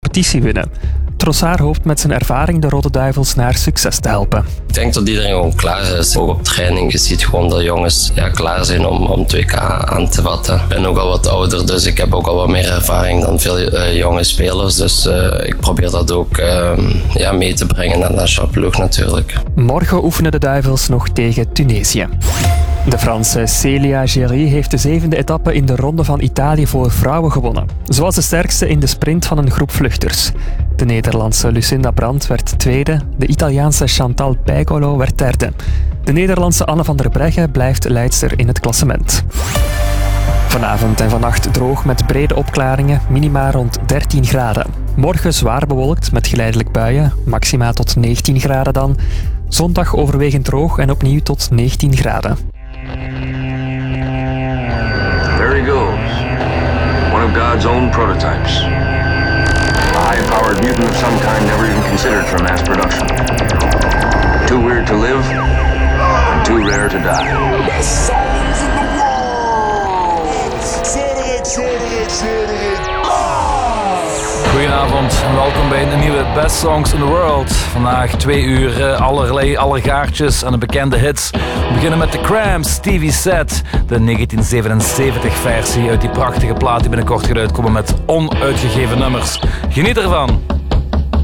competitie winnen. Trossard hoopt met zijn ervaring de Rode Duivels naar succes te helpen. Ik denk dat iedereen gewoon klaar is. Ook op training, je ziet gewoon dat jongens klaar zijn om 2K aan te vatten. Ik ben ook al wat ouder, dus ik heb ook al wat meer ervaring dan veel jonge spelers. Dus ik probeer dat ook mee te brengen naar de nationale ploeg natuurlijk. Morgen oefenen de Duivels nog tegen Tunesië. De Franse Célia Géry heeft de 7e etappe in de Ronde van Italië voor vrouwen gewonnen. Ze was de sterkste in de sprint van een groep vluchters. De Nederlandse Lucinda Brandt werd tweede, de Italiaanse Chantal Pagolo werd derde. De Nederlandse Anne van der Breggen blijft leidster in het klassement. Vanavond en vannacht droog met brede opklaringen, minima rond 13 graden. Morgen zwaar bewolkt met geleidelijk buien, maxima tot 19 graden dan. Zondag overwegend droog en opnieuw tot 19 graden. There he goes. One of God's own prototypes. A high-powered mutant of some kind never even considered for mass production. Too weird to live, and too rare to die. Best songs in the world! Zurich. Goedenavond en welkom bij een nieuwe Best Songs in the World. Vandaag 2 uur allerlei allegaartjes en de bekende hits. We beginnen met The Cramps, Stevie Set, de 1977 versie uit die prachtige plaat die binnenkort gaat uitkomen met onuitgegeven nummers. Geniet ervan!